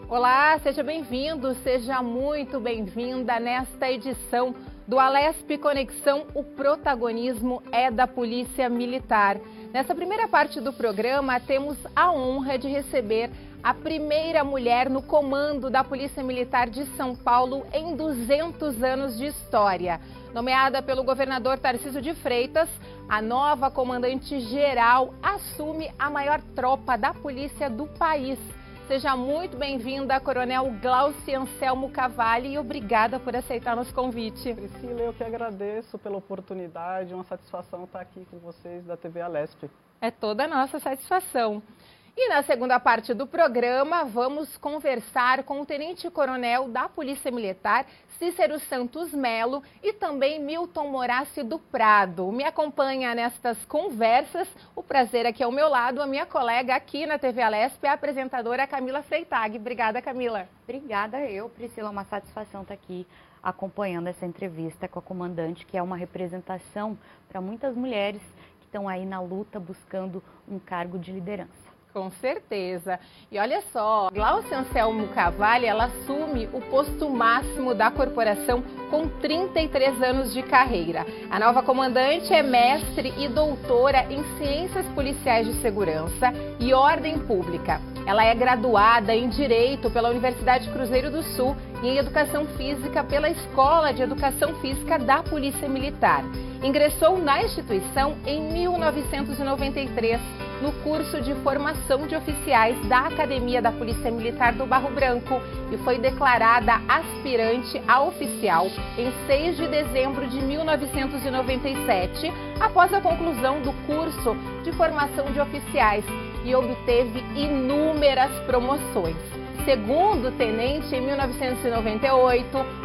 Olá, seja bem-vindo, seja muito bem-vinda nesta edição do Alesp Conexão. O protagonismo é da Polícia Militar. Nessa primeira parte do programa, temos a honra de receber a primeira mulher no comando da Polícia Militar de São Paulo em 200 anos de história. Nomeada pelo governador Tarcísio de Freitas, a nova comandante-geral assume a maior tropa da polícia do país. Seja muito bem-vinda, Coronel Glauci Anselmo Cavalli, e obrigada por aceitar nosso convite. Priscila, eu que agradeço pela oportunidade, uma satisfação estar aqui com vocês da TV Alesp. É toda a nossa satisfação. E na segunda parte do programa, vamos conversar com o tenente-coronel da Polícia Militar, Cícero Santos Melo, e também Milton Moraci do Prado. Me acompanha nestas conversas, o prazer aqui ao meu lado, a minha colega aqui na TV Alesp, a apresentadora Camila Freitag. Obrigada, Camila. Obrigada Priscila, uma satisfação estar aqui acompanhando essa entrevista com a comandante, que é uma representação para muitas mulheres que estão aí na luta buscando um cargo de liderança. Com certeza. E olha só, Glauci Anselmo Cavalli, ela assume o posto máximo da corporação com 33 anos de carreira. A nova comandante é mestre e doutora em Ciências Policiais de Segurança e Ordem Pública. Ela é graduada em Direito pela Universidade Cruzeiro do Sul e em Educação Física pela Escola de Educação Física da Polícia Militar. Ingressou na instituição em 1993, no curso de formação de oficiais da Academia da Polícia Militar do Barro Branco e foi declarada aspirante a oficial em 6 de dezembro de 1997, após a conclusão do curso de formação de oficiais, e obteve inúmeras promoções. Segundo tenente, em 1998,